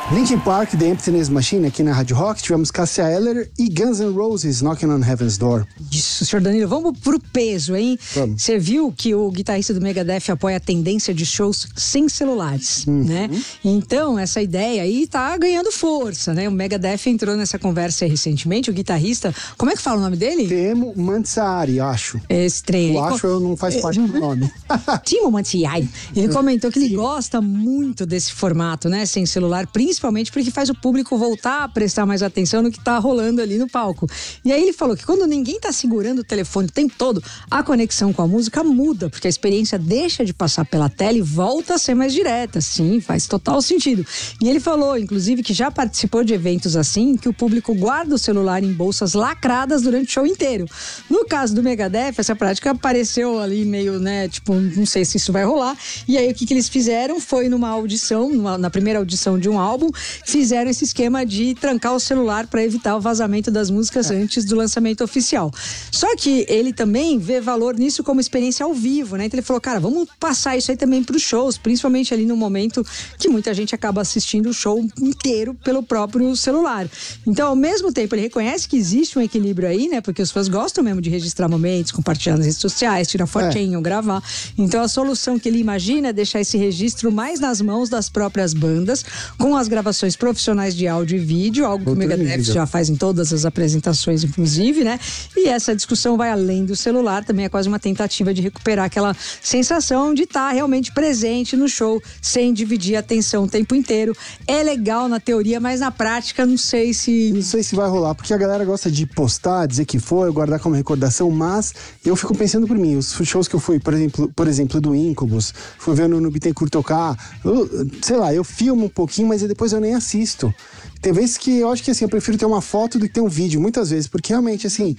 Linkin Park, The Emptiness Machine, aqui na Rádio Rock. Tivemos Cássia Eller e Guns N' Roses, Knocking on Heaven's Door. Isso, senhor Danilo, vamos pro peso, hein? Você viu que o guitarrista do Megadeth apoia a tendência de shows sem celulares, né? Então, essa ideia aí tá ganhando força, né? O Megadeth entrou nessa conversa aí recentemente, o guitarrista, como é que fala o nome dele? Timo Mantzari, acho. É estranho. Eu acho, não faz parte do nome. Timo Mantzari. Ele comentou que ele gosta muito desse formato, né? Sem celular, principalmente porque faz o público voltar a prestar mais atenção no que tá rolando ali no palco. E aí ele falou que quando ninguém tá segurando o telefone o tempo todo, a conexão com a música muda, porque a experiência deixa de passar pela tela e volta a ser mais direta. Sim, faz total sentido. E ele falou, inclusive, que já participou de eventos assim, que o público guarda o celular em bolsas lacradas durante o show inteiro. No caso do Megadeth, essa prática apareceu ali meio, né, tipo, não sei se isso vai rolar. E aí o que eles fizeram foi numa audição, na primeira audição de um álbum, fizeram esse esquema de trancar o celular para evitar o vazamento das músicas antes do lançamento oficial. Só que ele também vê valor nisso como experiência ao vivo, né? Então ele falou, cara, vamos passar isso aí também para os shows, principalmente ali no momento que muita gente acaba assistindo o show inteiro pelo próprio celular. Então, ao mesmo tempo, ele reconhece que existe um equilíbrio aí, né? Porque os fãs gostam mesmo de registrar momentos, compartilhar nas redes sociais, tirar fotinho, gravar. Então, a solução que ele imagina é deixar esse registro mais nas mãos das próprias bandas, com as gravações profissionais de áudio e vídeo, algo que o Megadeth já faz em todas as apresentações, inclusive, né? E essa discussão vai além do celular, também é quase uma tentativa de recuperar aquela sensação de estar realmente presente no show, sem dividir a atenção o tempo inteiro. É legal na teoria, mas na prática não sei se... Não sei se vai rolar, porque a galera gosta de postar, dizer que foi, guardar como recordação, mas eu fico pensando por mim, os shows que eu fui, por exemplo, do Incubus, fui vendo no Bittencourt tocar, sei lá, eu filmo um pouquinho, mas depois eu nem assisto. Tem vezes que eu acho que assim, eu prefiro ter uma foto do que ter um vídeo, muitas vezes, porque realmente assim,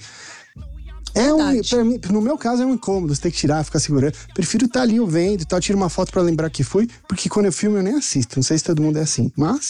no meu caso é um incômodo, você tem que tirar, ficar segurando. Prefiro estar ali eu vendo e tal, tiro uma foto pra lembrar que fui, porque quando eu filmo eu nem assisto, não sei se todo mundo é assim, mas